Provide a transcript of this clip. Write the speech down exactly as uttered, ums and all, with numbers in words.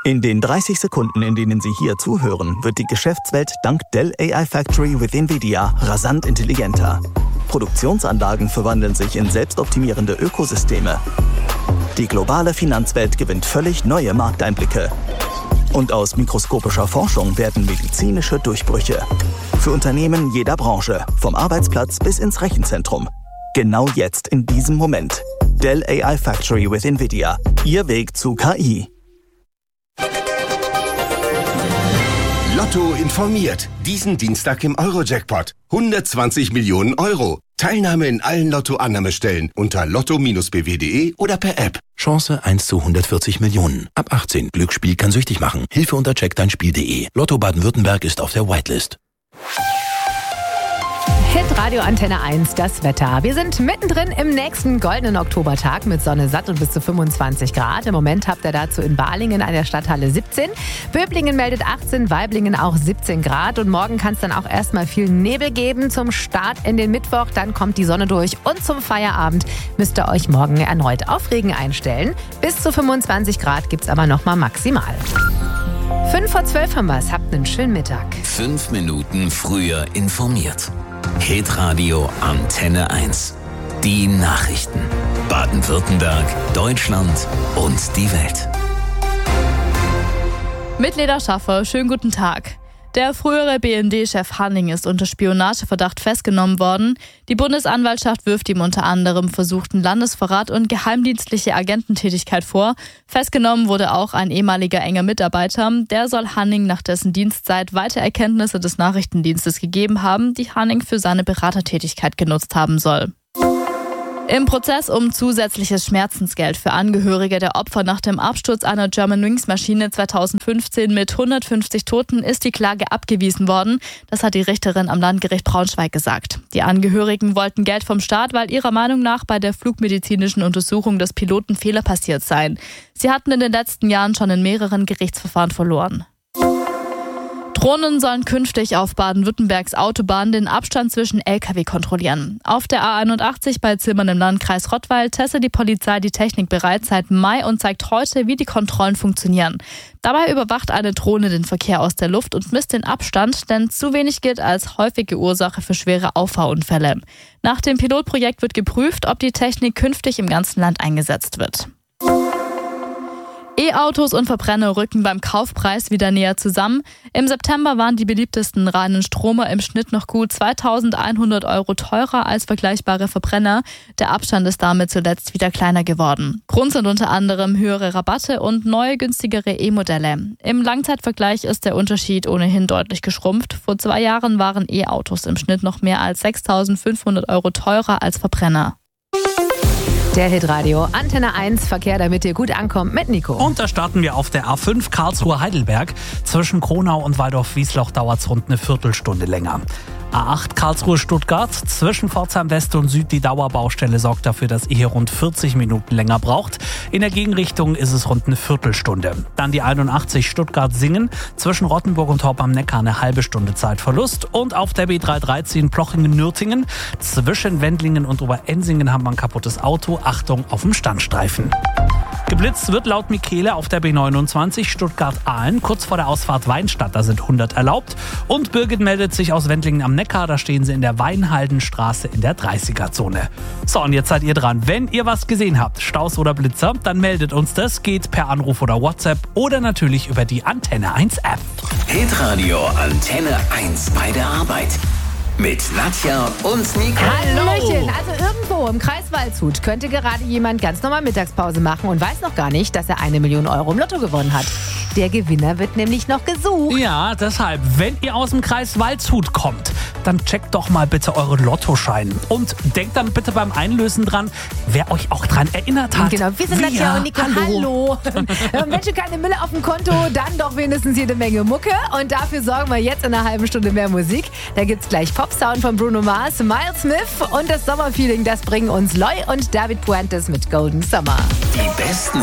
In den dreißig Sekunden, in denen Sie hier zuhören, wird die Geschäftswelt dank Dell A I Factory with NVIDIA rasant intelligenter. Produktionsanlagen verwandeln sich in selbstoptimierende Ökosysteme. Die globale Finanzwelt gewinnt völlig neue Markteinblicke. Und aus mikroskopischer Forschung werden medizinische Durchbrüche. Für Unternehmen jeder Branche, vom Arbeitsplatz bis ins Rechenzentrum. Genau jetzt, in diesem Moment. Dell A I Factory with NVIDIA. Ihr Weg zu K I. Lotto informiert. Diesen Dienstag im Euro-Jackpot. hundertzwanzig Millionen Euro. Teilnahme in allen Lotto-Annahmestellen unter lotto Bindestrich b w punkt d e oder per App. Chance eins zu hundertvierzig Millionen. Ab achtzehn. Glücksspiel kann süchtig machen. Hilfe unter check dein Spiel punkt d e. Lotto Baden-Württemberg ist auf der Whitelist. Hit Radio Antenne eins, das Wetter. Wir sind mittendrin im nächsten goldenen Oktobertag mit Sonne satt und bis zu fünfundzwanzig Grad. Im Moment habt ihr dazu in Balingen an der Stadthalle siebzehn. Böblingen meldet achtzehn, Waiblingen auch siebzehn Grad. Und morgen kann es dann auch erstmal viel Nebel geben zum Start in den Mittwoch. Dann kommt die Sonne durch und zum Feierabend müsst ihr euch morgen erneut auf Regen einstellen. Bis zu fünfundzwanzig Grad gibt es aber nochmal maximal. Fünf vor zwölf haben wir es. Habt einen schönen Mittag. Fünf Minuten früher informiert. Hitradio Antenne eins. Die Nachrichten. Baden-Württemberg, Deutschland und die Welt. Mit Leda Schaffer, schönen guten Tag. Der frühere B N D-Chef Hanning ist unter Spionageverdacht festgenommen worden. Die Bundesanwaltschaft wirft ihm unter anderem versuchten Landesverrat und geheimdienstliche Agententätigkeit vor. Festgenommen wurde auch ein ehemaliger enger Mitarbeiter. Der soll Hanning nach dessen Dienstzeit weitere Erkenntnisse des Nachrichtendienstes gegeben haben, die Hanning für seine Beratertätigkeit genutzt haben soll. Im Prozess um zusätzliches Schmerzensgeld für Angehörige der Opfer nach dem Absturz einer Germanwings-Maschine zweitausendfünfzehn mit hundertfünfzig Toten ist die Klage abgewiesen worden. Das hat die Richterin am Landgericht Braunschweig gesagt. Die Angehörigen wollten Geld vom Staat, weil ihrer Meinung nach bei der flugmedizinischen Untersuchung des Piloten Fehler passiert seien. Sie hatten in den letzten Jahren schon in mehreren Gerichtsverfahren verloren. Drohnen sollen künftig auf Baden-Württembergs Autobahnen den Abstand zwischen L K W kontrollieren. Auf der A einundachtzig bei Zimmern im Landkreis Rottweil testet die Polizei die Technik bereits seit Mai und zeigt heute, wie die Kontrollen funktionieren. Dabei überwacht eine Drohne den Verkehr aus der Luft und misst den Abstand, denn zu wenig gilt als häufige Ursache für schwere Auffahrunfälle. Nach dem Pilotprojekt wird geprüft, ob die Technik künftig im ganzen Land eingesetzt wird. E-Autos und Verbrenner rücken beim Kaufpreis wieder näher zusammen. Im September waren die beliebtesten reinen Stromer im Schnitt noch gut zweitausendeinhundert Euro teurer als vergleichbare Verbrenner. Der Abstand ist damit zuletzt wieder kleiner geworden. Grund sind unter anderem höhere Rabatte und neue günstigere E-Modelle. Im Langzeitvergleich ist der Unterschied ohnehin deutlich geschrumpft. Vor zwei Jahren waren E-Autos im Schnitt noch mehr als sechstausendfünfhundert Euro teurer als Verbrenner. Der Hitradio Antenne eins Verkehr, damit ihr gut ankommt mit Nico. Und da starten wir auf der A fünf Karlsruhe-Heidelberg. Zwischen Kronau und Waldorf-Wiesloch dauert es rund eine Viertelstunde länger. A acht Karlsruhe-Stuttgart. Zwischen Pforzheim West und Süd die Dauerbaustelle sorgt dafür, dass ihr hier rund vierzig Minuten länger braucht. In der Gegenrichtung ist es rund eine Viertelstunde. Dann die einundachtzig Stuttgart-Singen. Zwischen Rottenburg und Horb am Neckar eine halbe Stunde Zeitverlust. Und auf der B dreihundertdreizehn Plochingen-Nürtingen. Zwischen Wendlingen und Oberensingen haben wir ein kaputtes Auto. Achtung auf dem Standstreifen. Geblitzt wird laut Michele auf der B neunundzwanzig Stuttgart-Aalen, kurz vor der Ausfahrt Weinstadt, da sind hundert erlaubt. Und Birgit meldet sich aus Wendlingen am Neckar, da stehen sie in der Weinhaldenstraße in der dreißiger-Zone. So, und jetzt seid ihr dran. Wenn ihr was gesehen habt, Staus oder Blitzer, dann meldet uns das, geht per Anruf oder WhatsApp oder natürlich über die Antenne eins App. Hitradio Antenne eins bei der Arbeit. Mit Nadja und Nico. Hallöchen, also irgendwo im Kreis Waldshut könnte gerade jemand ganz normal Mittagspause machen und weiß noch gar nicht, dass er eine Million Euro im Lotto gewonnen hat. Der Gewinner wird nämlich noch gesucht. Ja, deshalb, wenn ihr aus dem Kreis Waldshut kommt, dann checkt doch mal bitte eure Lottoscheine. Und denkt dann bitte beim Einlösen dran, wer euch auch dran erinnert hat. Genau, wir sind wir. Nadja und Nico. Hallo. Hallo. Menschen, keine Mülle auf dem Konto, dann doch wenigstens jede Menge Mucke. Und dafür sorgen wir jetzt in einer halben Stunde mehr Musik. Da gibt's gleich Pop-Sound von Bruno Mars, Miles Smith und das Sommerfeeling, das bringen uns Loy und David Puentes mit Golden Summer. Die besten